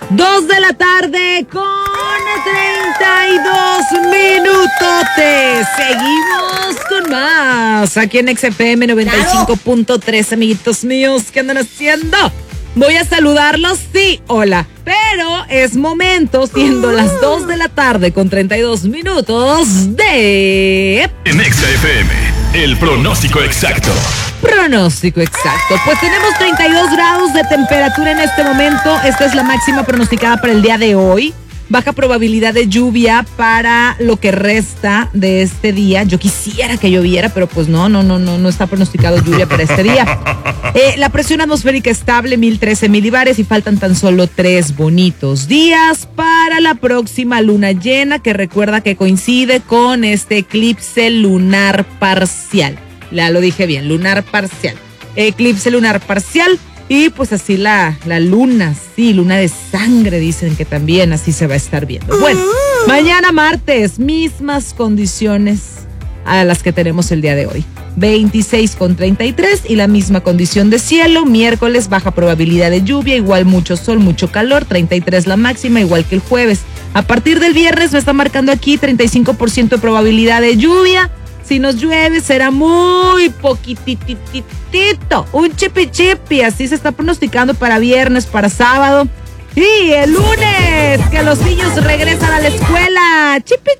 2 de la tarde con 32 minutotes. Seguimos con más aquí en XFM 95.3, amiguitos míos. ¿Qué andan haciendo? Voy a saludarlos, sí, hola. Pero es momento, siendo las 2 de la tarde con 32 minutos de... En XFM, el pronóstico exacto. Pronóstico exacto. Pues tenemos 32 grados de temperatura en este momento. Esta es la máxima pronosticada para el día de hoy. Baja probabilidad de lluvia para lo que resta de este día. Yo quisiera que lloviera, pero pues no está pronosticado lluvia para este día. La presión atmosférica estable, 1013 milibares, y faltan tan solo 3 bonitos días para la próxima luna llena, que recuerda que coincide con este eclipse lunar parcial. Ya lo dije bien, lunar parcial. Eclipse lunar parcial. Y pues así la luna, sí, luna de sangre, dicen que también así se va a estar viendo. Bueno, mañana martes, mismas condiciones a las que tenemos el día de hoy. 26 con 33 y la misma condición de cielo. Miércoles, baja probabilidad de lluvia, igual mucho sol, mucho calor, 33 la máxima, igual que el jueves. A partir del viernes me está marcando aquí 35% de probabilidad de lluvia. Si nos llueve será muy poquitititito, un chipi, así se está pronosticando para viernes, para sábado. Y el lunes, que los niños regresan a la escuela, chipi,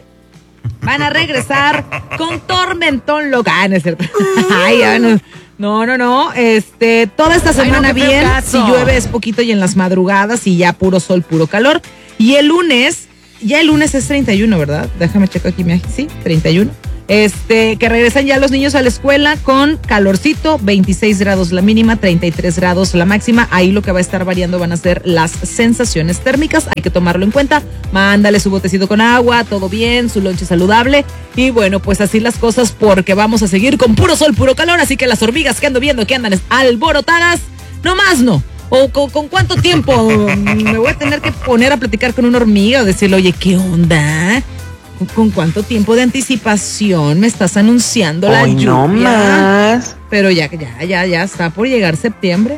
van a regresar con tormentón local, ¿no es cierto? Ay, no, toda esta semana bien, si llueve es poquito y en las madrugadas y ya puro sol, puro calor. Y el lunes, ya el lunes es 31, ¿verdad? Déjame checar aquí, sí, 31. Que regresan ya los niños a la escuela con calorcito, 26 grados la mínima, 33 grados la máxima. Ahí lo que va a estar variando van a ser las sensaciones térmicas, hay que tomarlo en cuenta. Mándale su botecito con agua, todo bien, su lonche saludable. Y bueno, pues así las cosas, porque vamos a seguir con puro sol, puro calor. Así que las hormigas que ando viendo que andan alborotadas, no más no. ¿O con cuánto tiempo me voy a tener que poner a platicar con una hormiga o decirle, oye, ¿qué onda? ¿Con cuánto tiempo de anticipación me estás anunciando la lluvia? No más. Pero ya está por llegar septiembre.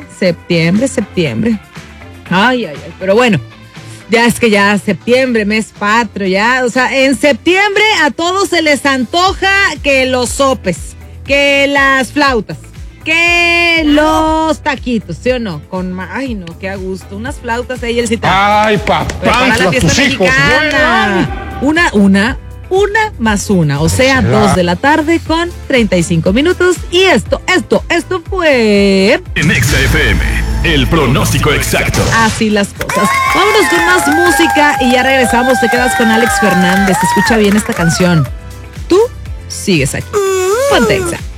Ay. Pero bueno, ya es que ya septiembre, mes patrio, ya. O sea, en septiembre a todos se les antoja que los sopes, que las flautas, que los taquitos, ¿sí o no? Ay, no, qué a gusto. Unas flautas ahí, el citado. Ay, papá, para la fiesta mexicana. Una más una, o sea, 2 de la tarde con 35 minutos. Y esto fue... En XFM, el pronóstico exacto. Así las cosas. Vámonos con más música y ya regresamos. Te quedas con Alex Fernández. Escucha bien esta canción. Tú sigues aquí. Ponte Exa.